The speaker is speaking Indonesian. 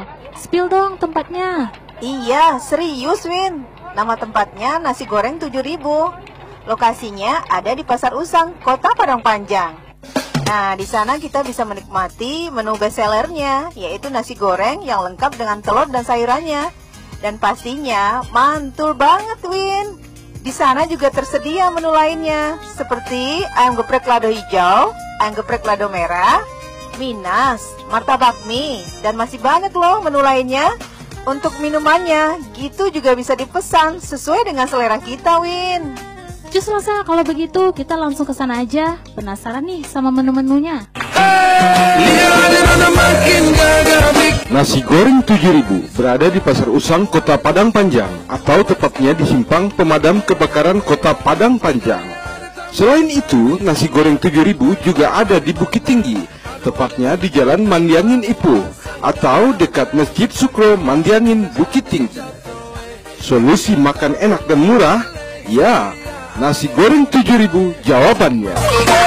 Spill dong tempatnya. Iya, serius Win. Nama tempatnya Nasi Goreng 7000. Lokasinya ada di Pasar Usang, Kota Padang Panjang. Nah, di sana kita bisa menikmati menu bestsellernya, yaitu nasi goreng yang lengkap dengan telur dan sayurannya. Dan pastinya mantul banget, Win. Di sana juga tersedia menu lainnya, seperti ayam geprek lado hijau, ayam geprek lado merah, minas, martabak mie, dan masih banyak loh menu lainnya. Untuk minumannya, gitu juga bisa dipesan sesuai dengan selera kita, Win. Cus Rosa, kalau begitu kita langsung ke sana aja. Penasaran nih sama menu-menunya. Nasi Goreng 7000 berada di Pasar Usang, Kota Padang Panjang, atau tepatnya di Simpang Pemadam Kebakaran Kota Padang Panjang. Selain itu, Nasi Goreng 7000 juga ada di Bukit Tinggi, tepatnya di Jalan Mandiangin Ipuh, atau dekat Masjid Sukro Mandiangin Bukit Tinggi. Solusi makan enak dan murah? Ya, Nasi Goreng 7000 jawabannya.